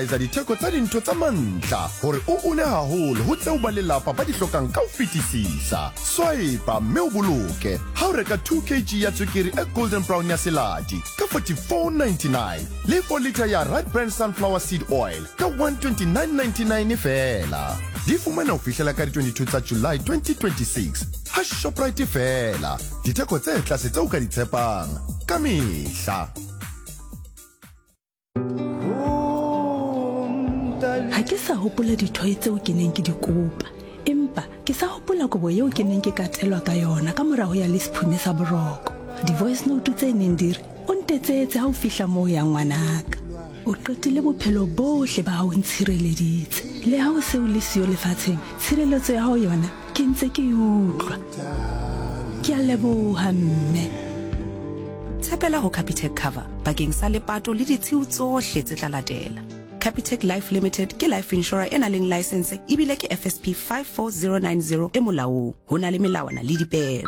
Eza ditheko tsa dintho tsa mantla hore o une haholo ho tseo ba lelapa ba di hlokang ka ho fetisisa. Swipe mme o boloke ha o reka 2 kg ya tswekere e golden brown ya seladi ka 44.99 le 4 liter ya Right Brand sunflower seed oil ka 129.99 fela. Di fumana ho fihlela ka 22 tsa July 2026 ha Shoprite fela. Ditheko tse tlase tseo ka di tshepang ka mehla. Ha ke sa hopola dithoe tseo ke neng ke di kopa, empa ke sa hopola kobo eo ke neng ke katelwa ka yona ka morao ya lesiphume sa boroko. Di-voice note tse neng di re o ntetsetse ha o fihla moo ya ngwanaka. O qetile bophelo bohle ba hao ntshireleditse. Le ha o se o le siyo lefatsheng, tshireletso ya hao yona ke ntse ke utlwa. Ke a leboha mme. Tshepela ho Capitec cover bakeng sa lepato le ditshiu tsohle tse tla latela. Capitec Life Limited ke life insurer ena leng license ibile ke FSP 54090 e molaong. Ho na le melawana le dipehelo.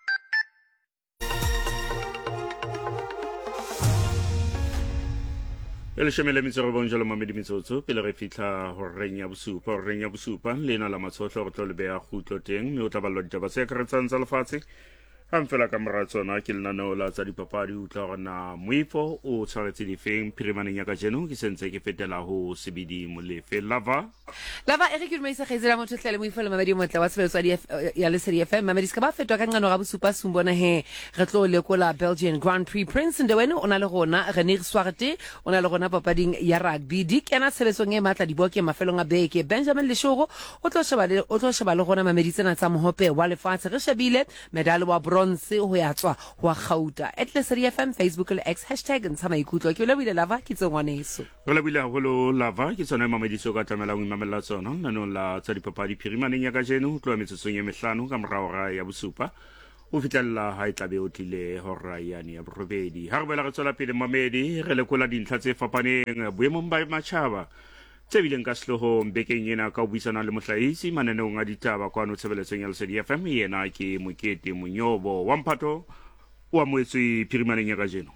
Le shemele mitsoro bonjalo mamedi mitsotso pele re fitla ho renya bosupa lena la matsotlo go tlo le bea khutlo teng mme o tla ballo ditaba tse ka retsang tsa lefatshe am fela ka mora tsona ke lenaneo la tsa dipapadi utla gona moifo o tshwaretse difeng phirimaneng ya ka jeno ke sentse ke fetela ho sebidi molefe lava Eric Urmeisa khezela motho tlele moifo le mamedi motla wa sebetsa ya lesedi FM mamedi ska ba fetwa ka ngano ga bosupa sumbona he re tlo lekola Belgian Grand Prix Prince Ndewene ona le gona René Swarte ona le gona papading ya rugby di kena tshebetsong e matla diboke mafelong a beke Benjamin Leshogo o tlo sheba le gona mamedi tsena tsa mohope wa lefatshe re shebile medal wa bronze ho ya tswa ho gauta @lesedi FM Facebook le X #ntshama ikutlo ke le bile lava ke tsongwaneso re le bile holo lava ke tsona mamedi so ka tlamela o imamela tsona nano la tsa dipapadi phirimaneng ya ka jeno tloa metsetsong ya mehlano ka morao ya bosupa o fitlella ha itlabe o tlile hora yani ya borobedi ha re bela re tswela pele mamedi re lekola dintlha tse fapaneng boemong ba matjhaba tse bileng ka sehlohong bekeng ena ka buisana le mohlahisi mananeong a ditaba kwano tshebeletsong ya lesedi FM yena ke Mokete Monyobo wa Mphato wa moetswe phirimaneng ya ka jeno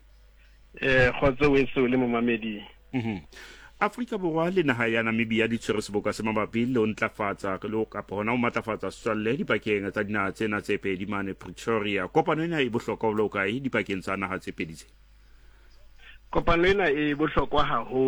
khotso weso le momamedi Afrika Borwa le naha ya Namibia di tshwere seboka se mabapi le ho ntlafatsa le ho kapa hona ho matlafatsa setswalle dipakeng tsa dinaha tsena tse pedi mane Pretoria kopano ena e bohlokwa ho lo kae dipakeng tsa naha tse pedi tse kopano ena e bohlokwa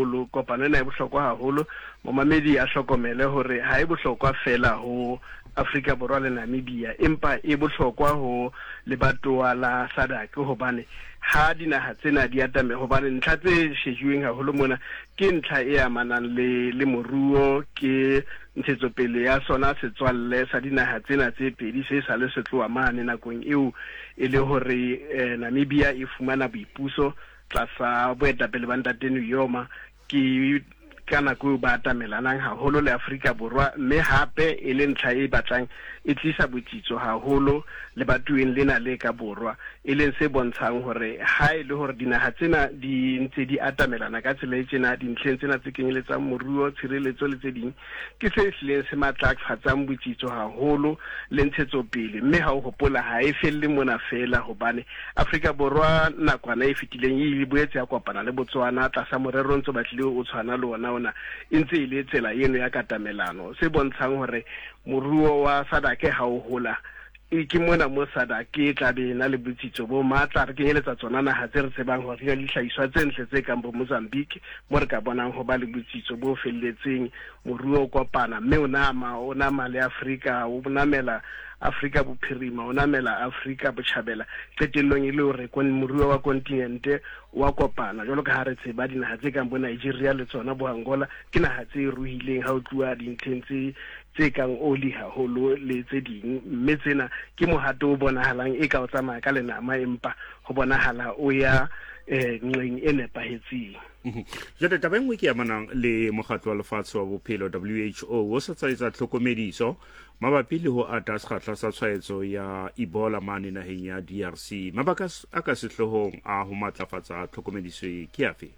haholo momamedi a hlokomele hore ha e bohlokwa fela ho Afrika Borwa le Namibia empa e bohlokwa ho lebatowa la SADC hobane ha dinaha tsena di atame hobane ntlha tse shejuweng haholo mona ke ntlha e amanang le moruo ke ntshetsopele ya sona setswalle sa dinaha tsena tse pedi se sa le setloa mane nakong eo e le hore Namibia e fumana boipuso tlasa boetapele ba Ntate Nyoma ke kana go ba atamelanang haholo le Afrika Borwa mme hape e le ntlha e batlang e tlisa botsitso haholo le batueng lena le ka borwa e leng se bontshang hore ha e le hore dinaha tsena di ntse di atamelana ka tsela e tsena dintlheng tsena tse kenyeletsang moruo tshireletso le tse ding ke se hleng se matlafatsang botsitso haholo le ntshetsopele mme ha o hopola ha e felle mona fela hobane Afrika Borwa nakwana e fetileng e boetse ya kopana le Botswana tlasa morero ntse batlile o tshwana le ona intse ile tsela eno ya katamelano se bontshang hore moruo wa SADC ha o hola ke mona mo SADC tla be na le botsitso bo matla re kenyeletsa tsona naha tse re tsebang hore di hlahiswa tse ntle tse kang bo Mozambique mo re ka bonang ho ba le botsitso bo felletseng moruo o kopana mme o nama le Afrika o bonamela Afrika bophirima o namela Afrika botjhabela qetellong e le hore moruo wa kontinente wa kopana jalo ka ha re tseba dinaha tse kang bo Nigeria le tsona bo Angola ke naha tse ruhileng ha o tluwa dintlheng tse kang oli haholo le tse ding mme tsena ke mohato o bonahalang e ka o tsamaya ka lenama empa ho bonahala o ya nqeng e nepahetseng jwale taba engwe ke amanang le mokgatlo wa lefatshe wa bophelo WHO o sa tsaetsa tlhokomediso mabapi le ho ata sekgahla sa tshwaetso ya Ebola mane naheng ya DRC mabaka a ka sehlohong a ho matlafatsa tlhokomediso ke afe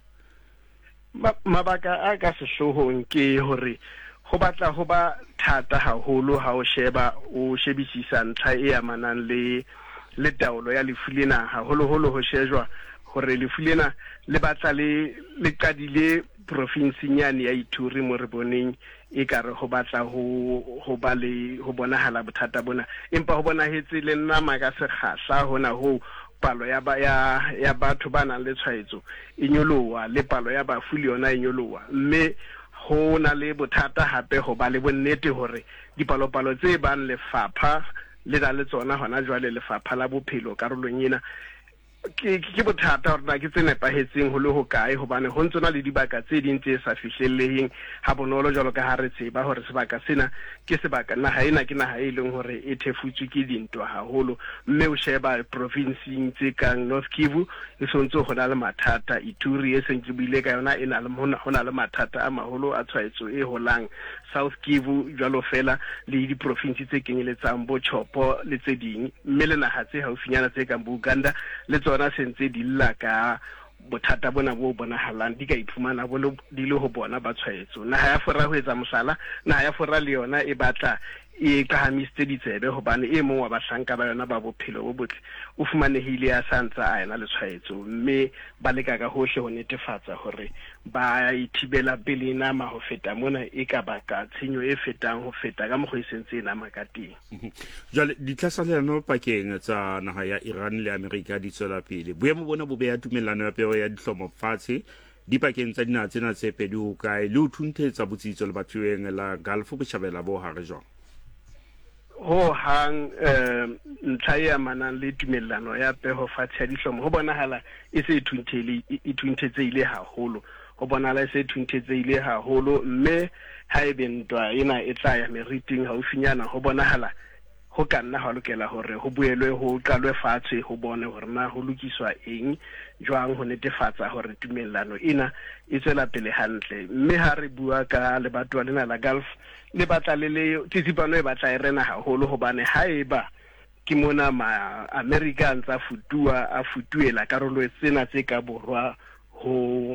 mabaka a ka sehlohong ke hore ho batla ho ba thata haholo ha o shebisisa ntlha e amanang le taolo ya lefu lena haholo ho shejwa hore lefu lena le batla le qadile province nyane ya Ituri mo re boneng e ka re ho batla ho ba le ho bonahala bothata bona empa ho bonahetse le nna maka se khahla hona ho palo ya batho ba nang le tshwaetso e nyoloha le palo ya bafu le yona e nyoloha mme ho na le bothata hape ho ba le bonnete hore dipalopalo tse bang lefapha le na le tsona hona jwale lefapha la bophelo karolong ena ke bothata hore na ke tse nepahetseng ho le ho kae hobane ho ntsona le dibaka tse ding tse sa fihlelleheng ha bonolo jwalo ka ha re tseba hore sebaka sena ke sebaka naha ena ke naha e leng hore e thefutswe ke dintwa haholo mme o sheba provinceng tse kang North Kivu e sontse go na le mathata Ituri e sentse bile ka yona e na le hona le mathata a maholo a tshwaetso e holang South Kivu jwalo fela le di province tse kenyeletsang bo Chopo le tse ding mme le naha tse haufinyana tse kang Uganda le tsona sentse di lla ka bothata bona bo bonahalang di ka iphumana di le ho bona ba tshwaetso naha ya fora ho etsa mosala naha ya fora le yona e batla e kahamiste ditsebe hobane e mong wa bahlanka ba yona ba bophelo bo botle o fumanehile a santsa a ena le tshwaetso mme ba leka ka hohle ho netefatsa hore ba ithibela pele nama ho feta mona e ka baka tshenyo e fetang ho feta ka mokgwa sentse ena makateng jale ditlasalano pakeng tsa naha ya Iran le Amerika di tswela pele boemo bona bo beya tumellano ya peo ya dihlomo fatshe di pakeng tsa dinaha tsena tse pedi ho kae le ho thunthetsa botsitso le bathueng la Gulf botjhabela bo hare jwang ho hang ntlha ya manang le tumellano ya peho fatshe ya dihlomo ho bonahala e se ithunthetsehile haholo ho bonahala e se ithunthetsehile haholo mme ha ebe ntwa ena e tla ya meriting haufinyana ho bonahala ho ka nna ha lokela hore ho buelwe ho qalwe fatshe ho bone hore na ho lokiswa eng jwang ho netefatsa hore tumellano ena e tswela pele hantle mme ha re bua ka lebatwa lena la Gulf le batla le tsitsipano e batla e rena haholo hobane ha eba ke mona America ntsa futuela karolo tsena tse ka borwa ho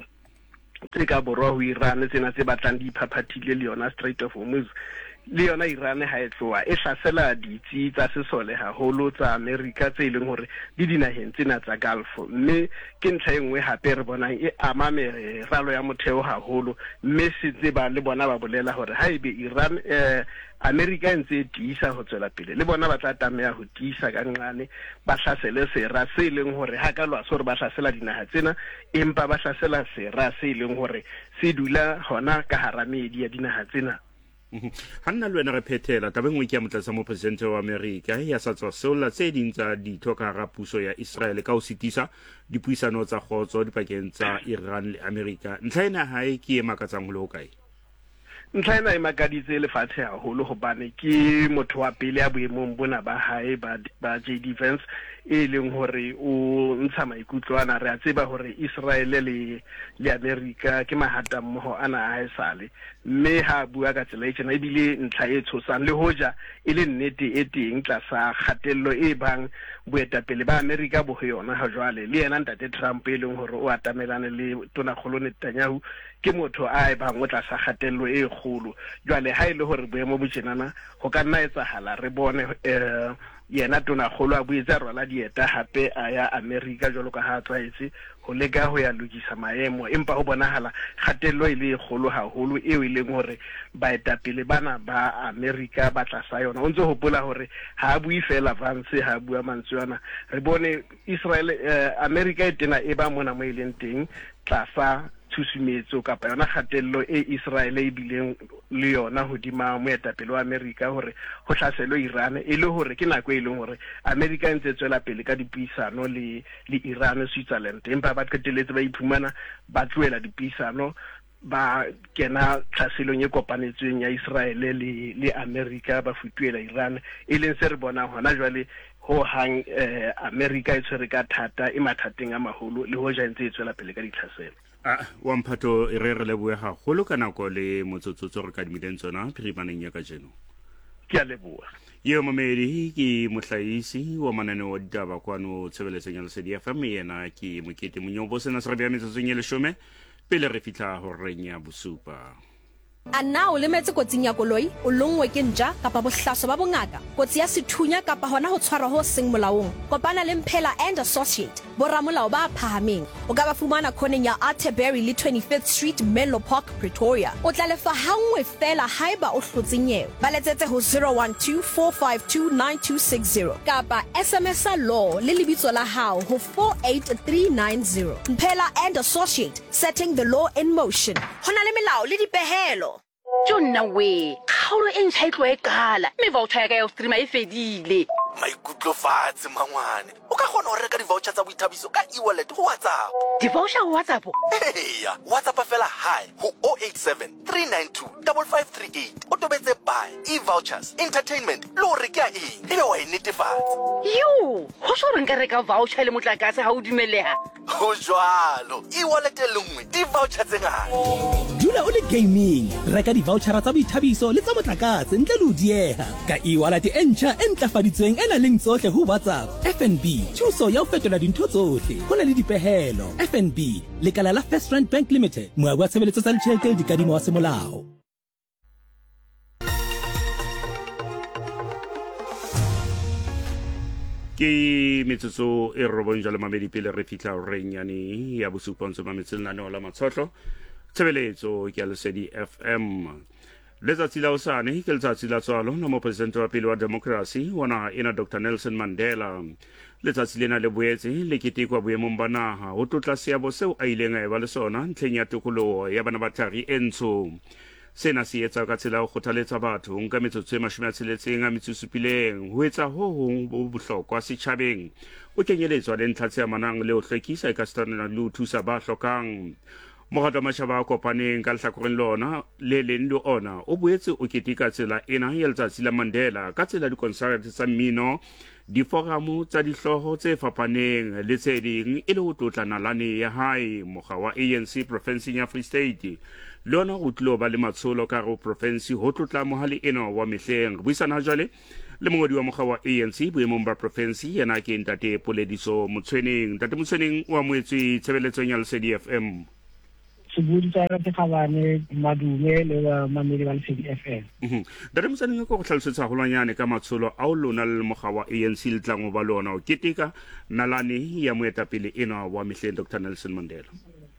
Iran tsena tse batlang di phaphathile le yona Strait of Hormuz le yona Iran ha e tloa e hlasela ditsi tsa sesole haholo tsa America tse leng hore di dinaheng tsena tsa Gulf mme ke ntlha engwe hape re bonang e ama meralo ya motheo haholo mme se tseba le bona ba bolela hore ha ebe Iran America ntse tiisa ho tswela pele le bona ba tla tameya ho tiisa ka nqane ba hlasele sera se leng hore ha ka lwa so re ba hlasela dinaha tsena empa ba hlasela sera se leng hore se dula hona ka haramedi ya dinaha tsena hanna le wena re phethela tabeng ngwe ke ya motlatsa mo president wa America ya sa tswa sola tse ding tsa ditho ka hara puso ya Israel ka ho sitisa dipuisano tsa khotso dipakeng tsa Iran le America ntlha ena hae ke e makatsang ho le ho kae ntlha ena e makaditse lefatshe haholo hobane ke motho wa pele ya boemong bona ba hae ba JD Vance e leng hore o ntsha maikutlwana re a tseba hore Israel le America ke mahata mmoho ana a haesale mme ha bua ka tsela e tsena ebile ntlha e tshosang le hoja e le nnete e teng tlasa kgatello e bang boetapele ba America bo ho yona ha jwale le yena ntate Trump e leng hore o atamelane le tonakgolo Netanyahu ke motho a e bang o tlasa kgatello e kgolo jwale ha ile hore boemo bo tjenana ho ka nna etsahala re bone yena tonakgolo a buetse a rwala dieta hape a ya America jwalo ka ha tshwaetse ho leka ho ya lokisa maemo empa ho bonahala kgatello ile e kgolo haholo eo e leng hore baetapele bana ba America ba tlasa yona o ntse hopola hore ha a bui fela Vance ha a bua mantswe ana re bone America e tena e ba mona mo ileng teng tlasa tshusumetso kapa yona kgatello e Israel e bileng le yona hodima moetapele wa America hore ho hlaselwe Iran e le hore ke nako e leng hore America ntse tswela pele ka dipuisano le Iran Switzerland empa ba qeteletse ba iphumana ba tloela dipuisano ba kena tlhaselong e kopanetsweng ya Israel le America ba futuela Iran e leng se re bona hona jwale ho hang America e tshwere ka thata e mathateng a maholo le hoja ntse e tswela pele ka ditlhaselo wa mphato re leboe haholo ka nako le motsotsotso re ka dimileng tsona phirimaneng ya ka jeno ke a leboa yo mamedi ke mohlaisi wa mananeo wa ditaba kwano tshebeletsong ya Lesedi FM yena ke Mokete Monyobo sena se re bea metsotsong e 10 pele re fitla ho reng ya bosupa A na o lemetse kotsing ya koloi, o longwe ke ntja kapa bohlaso ba bongaka, kotsi ya sethunya kapa hona ho tshwarwa ho seng molaong. Kopana le Mphela and Associate, boramolao ba phahameng. O ka ba fumana khoneng ya Atterbury le 25th Street, Menlo Park, Pretoria. O tla lefa hangwe fela haeba o hlotse nyewe. Ba letsetse ho 012-452-9260 kapa SMS law le lebitso la hao ho 48390. Mphela and Associate, setting the law in motion. Hona le melao le dipehelo. Jonna we, kgaolo e ntšha e tlo e kala, mme voucher ya ka ya streama e fedile. Maikutlo fatshe mangwane. O ka kgona ho reka di-voucher tsa boithabiso ka e-wallet ho WhatsApp. Di-voucher ho WhatsApp? Eya, WhatsApp fela hi ho 087 392 5538. O tobetse buy, e-vouchers, entertainment, le ho reka eng. Ebe wa e netefatsa. Yo, ho so re nka reka voucher le motlakase ha o dumeleha. Ho jwalo, e-wallet e lengwe, di-voucher tse ngata. Dula o le gaming, reka di-voucher tsa boithabiso le tsa motlakase ntle le ho dieha. Ka e-wallet e ntjha e ntlafaditsweng e nang le tsohle ho WhatsApp. FNB, thuso ya ho fetola dintho tsohle. Ho na le dipehelo. FNB, lekala la First Rand Bank Limited, moabi wa tshebeletso tsa ditjhelete le dikadimo wa semolao. Ke metsotso e robong jalo mamedi pele re fitla o renyane ya bosupa ntse mametseng la no la matshotlo tshebeletso ke ya Lesedi FM. Letsatsi la osane ke letsatsi la tswalo la mopresidente wa pele wa democracy wana ena Dr. Nelson Mandela. Letsatsi lena le boetse le ketekwa boemong ba naha ho tlotla seabo seo a ileng a eba le sona ntlheng ya tokoloho ya bana ba thari e ntsho. Sena se etsa ka tsela ho kgothaletsa batho nka metsotso e 67 ho etsa ho hong bo bohlokwa setjhabeng o kenyeletswa le ntlha tse amanang le ho hlwekisa ka stana le ho thusa ba hlokang. Mohato mashaba kopaneng ka lehlakoreng lona le leng le ona o boetse o ketika tsela ena ya letsatsi la Mandela ka tsela di concert tsa mmino diforamo tsa dihloho tse fapaneng le tse ding e le ho tlotla nalane ya hae mokga wa ANC province ya Free State lona o tlo ba le matsholo ka go province ho tlotla mohali eno wa mehleng buisana jale le mongodi wa mokga wa ANC boemong ba province yana ke ntate Polediso Motshweneng. Ntate Motshweneng wa moetsi tshebeletsong ya Lesedi FM. Sebudisa re khabane madume le mamedi ba Lesedi FM. Dare Motshweneng go tlhalosetsa go lwanyane ka matsholo a o lona le mokga wa ANC le tlango ba lona o ketika nalane ya moetapele eno wa mehleng Dr. Nelson Mandela.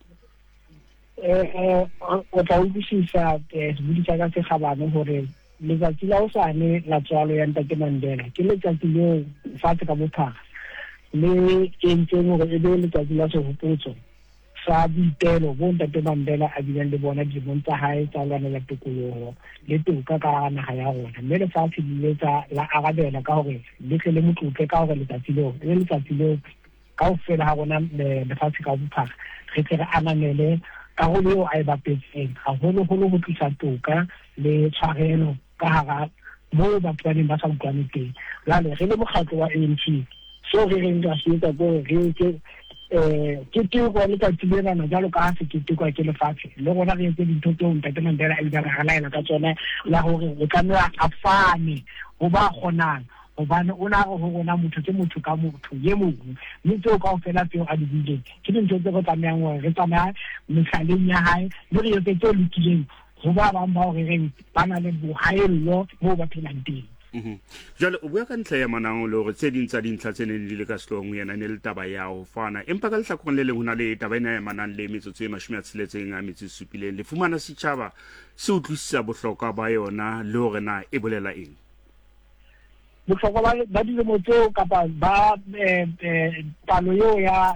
O tla utlwisisa sebudisa ka se khabane hore letsatsi la osane la tswalo ya ntate Mandela ke letsatsi leo fatshe ka bophara le kentseng hore e be letsatsi la sehopotso sa boitelo bo ntate Mandela a bileng le bona dimong tsa hae tsa lwanela tokoloho le toka ka naha ya rona. Mme lefatshe le tsa la arabela ka hore le tle le motlotle ka hore letsatsi leo kaofela ha rona lefatshe ka bophara re tle re ananele karolo eo a e bapetseng haholoholo ho tlisa toka le tshwarelo ka hara moo batho ba neng ba sa utlwane teng. Jwale re le mokgatlo wa ANC so re reng ra se etsa gore re ke teko le ka tsilena jalo ka se ke teko ke lefatshe le rona re etse dintho tseo ntate Mandela a ile ra laela ka tsona la hore re ka nna a fane ho ba kgonang hobane o na ho rona motho ke motho ka motho ye mongwe mme tseo kaofela tseo a di bileng ke dintho tse go tsamayang hore re tsamaya mehlaleng ya hae le re etse tse lokileng ho ba bang ba hore re ba na le bohaello mo ba phelang teng. Jalo o bua ka ntlha ya manang le hore tse ding tsa dintlha tse neng di le ka sehlong yana ne le taba ya ho fana empa ka lehlakoreng le leng ho na le taba ena ya manang le metsotso e 67 le fumana setjhaba se utlwisisa bohlokwa ba yona le hore na e bolela eng. Bohlokwa ba dilemo tseo kapa ba palo eo ya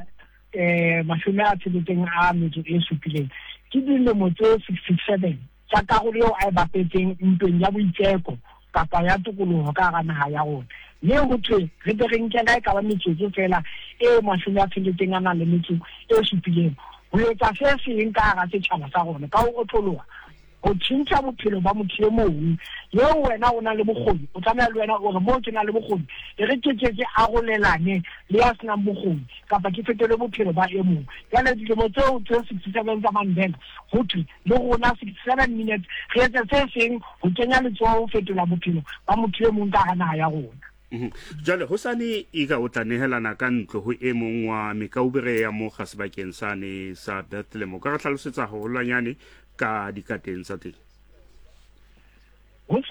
67 ke dilemo tse 67 tsa karolo eo a e bapetseng ntweng ya boiteko kapa ya tokoloho ka hara naha ya rona. Le ho thwe re be re nkela ka ba metsotso fela e 67 ana le metso e 7 ho etsa se seng ka hara setjhaba sa rona ka ho otloloha ho tshintsa bophelo ba motho e mong yo wena o na le bokgoni o tsamaya le wena o re mo ke na le bokgoni e re ke arolelane le ya sena bokgoni kapa ke fetele bophelo ba e mong ya le dilemo tseo tse 67 tsa Mandela ho thwe le rona 67 minutes re etsa se seng ho kenya letsoho ho fetola bophelo ba motho e mong ka hana ya rona. Jale hosane e ka o tlanehelana ka ntlo ho e mong wa mekaubere ya mo ga sebakeng sane sa Bethlehem ka tlhalosetsa ho lwanyane ka dikateng tsa teng.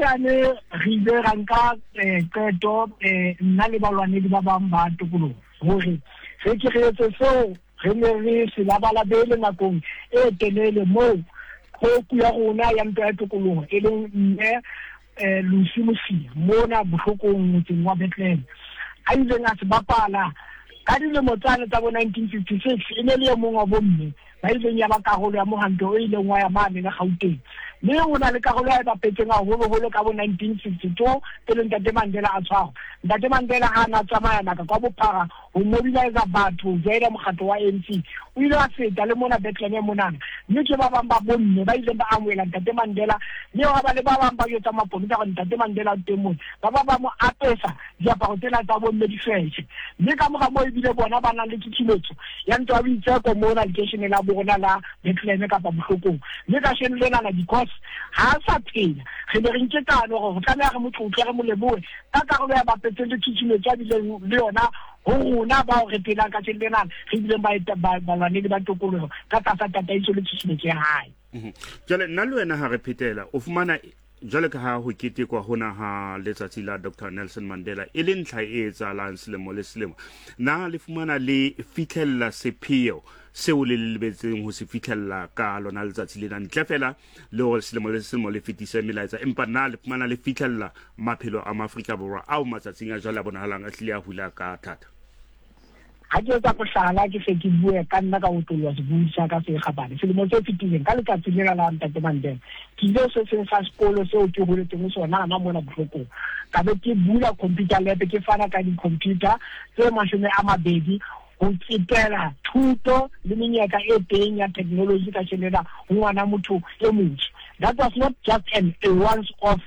sane re ile ra nka qeto nna le balwanedi ba bang ba tokoloho hore re ke re etse seo re ne re se labalabele nakong e telele moo khoku ya rona ya ntwa ya tokoloho e leng mme Lucy Mosia mona bohlokong motseng wa Bethlehem a ileng a se bapala ka dilemo tsa bo 1956 e ne le mong wa bomme ba ileng ya ba karolo ya mohanto o ileng wa ya mane na Gauteng mme o na le karolo ya bapetseng haholo ka bo 1962 e leng Ntate Mandela a tshwarwa Ntate Mandela ha na tsamaya naka kwa bophara ho mobilize batho jela mokgatlo wa ANC o ile a feta le mona Bethlehem monana mme ke ba bang ba bomme ba ile ba amoela Ntate Mandela le ho ba le ba bang ba yotsa maponisa go Ntate Mandela temong ba ba mo apesa diaparo tsena tsa bomme di feshe mme ka moga mo ebile bona ba na le tshimetso ya ntwa a boitseko mona location la bona la Bethlehem ka pa bohlokong mme ka shene lena na because ha sa phela re be re nketano go tlamela re motlotle re moleboe ka karolo ya bapetse le tshimetso ya bile le yona ho rona ba re phela ka tshele lena re bile ba balwanedi ba tokoloho ka tataiso le tshimetso ya hae jale nna le wena ha re phethela o fumana jale ka ha ho ketekwa hona ha letsatsi la Dr Nelson Mandela e le ntlha e etsahalang selemo le selemo na le fumana le fitlhella sepheo seo le lebetseng ho se fitlhella ka lona letsatsi lena ntle fela le ho selemo le selemo le fetise melaetsa empa na le fumana le fitlhella maphelo a Maafrika Borwa ao matsatsing a jwale a bonahalang a hlile a hula ka thata ha ke tsa bohlala ke se ke bue ka nna ka utolwa se buisa ka se khabane selemo se fetileng ka letsatsi lena la Ntate Mandela ke ile se sa sekolo seo ke holetseng sona na mona bohlokong ka be ke bula computer lab ke fana ka di computer tse mashome a mabedi ho tsetela thuto le menyaka e teng ya technology ka tshela ho ngwana motho e motho that was not just a once off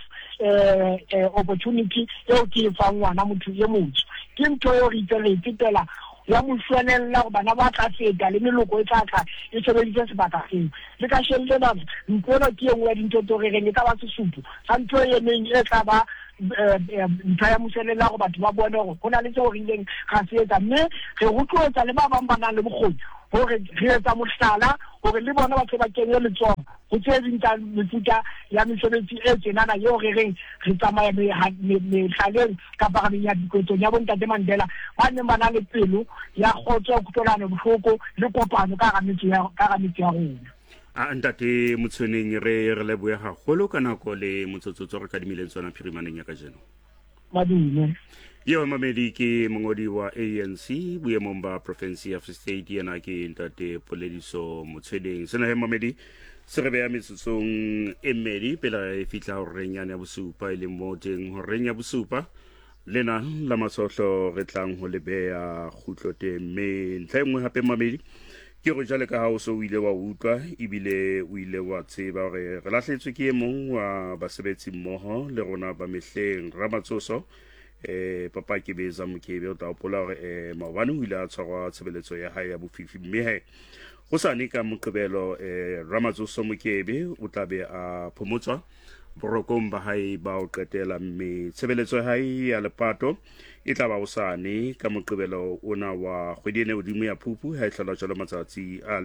opportunity e ke fa ngwana motho e motho ke ntho e re tsetela ya moshwanella go bana ba tla feta le meloko e tla e sebedisa sebaka seo le ka shelle ba ntona ke engwe ya dintho tso re reng ka ba sesupo sa ntho e neng e tla ba ntho ya moshwanella go batho ba bone go hona le tseo re ileng ga se etsa mme re rotloetsa le ba bang ba nang le bokgoni hore re etsa mohlala hore le bona ba ba kenye letsoho go tsedinta mefuta ya mesebetsi e tsenana yo re reng re tsamaya mehlalen ka ba ya dikotso ya Ntate Mandela ba neng ba na le pelo ya khotso go tolana bohloko le kopano ka ga metsi ya rona a ntate motshweneng re leboya haholo ka nako le motsotsotso re ka dimileng tsona phirimaneng ya ka jeno madume yo mamedi ke mongodi wa ANC boemong ba province ya Free State yana ke ntate Polediso Motshweneng sena he mamedi se re beya metsotsong e mmedi pela e fitla ho renyane ya bosupa ile mo teng ho renya bosupa lena la masohlo re tlang ho lebeya khutlote mme ntlengwe hape mamedi ke go jale ka ha o so ile wa utlwa ibile o ile wa tseba re lahletswe ke emong wa basebetsi mmoho le rona ba mehleng Ramatsoso papa ke beza Mokebe o taopola hore maobane o ile a tshwarwa tshebeletso ya hae ya bofifi mme he go sane ka Moqebelo Ramatsoso Mokebe o tlabe a phomotswa borokong ba hae ba o qetela mme tshebeletso ya hae ya lepato e tla ba o sane ka Moqebelo ona wa kgwedi ene odimo ya Phupu ha e hlola jalo matsatsi a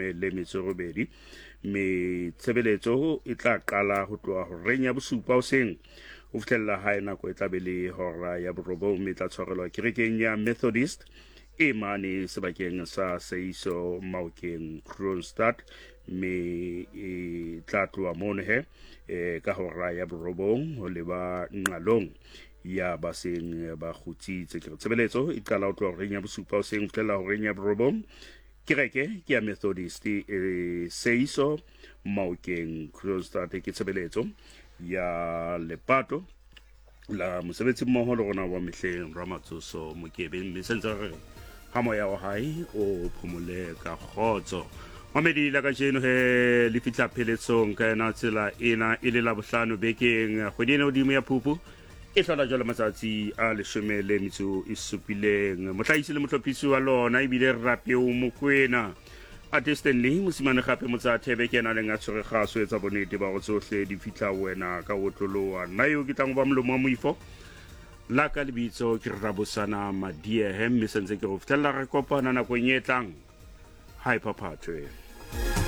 18 mme tshebeletso e tla qala ho tloha ho renya bosupa o seng o fitlhella hae nako e tlabe le hora ya borobo mme tla tshwarelwa kerekeng ya Methodist e mane sebakeng sa Seiso Maokeng Kroonstad mme e tla tloha mono he ka hora ya borobo ho leba nqalong ya baseng ba khutsitse ke tshebeletso e qala ho tloha renya bosupa o seng fitlhella ho renya borobo kereke ke ya Methodist Seiso Maokeng Kroonstad ke tshebeletso ya lepato la mosebetsi mmoho le rona wa mehleng Ramatsoso Mokebe mme sentse re ha moya wa hae o phomole ka khotso mamedi la ka jeno he le fitla pheletsong ka ena tsela ena e le la bohlano bekeng kgwedi ena odimo ya Phupu e hlola jwale matsatsi a 17 mohlaisi le motlophisi wa lona ibile rape o Mokwena Stanley mosimane gape motsa thebe ke na le ngatshore gaso etsa bonete ba go tsohle di fitla wena ka wotloloa nna yo ke tlang ba mlomo moifo la ka lebitso ke Rabosana Madie he mme sentse ke go fitela re kopana na go nyetlang hi papa twe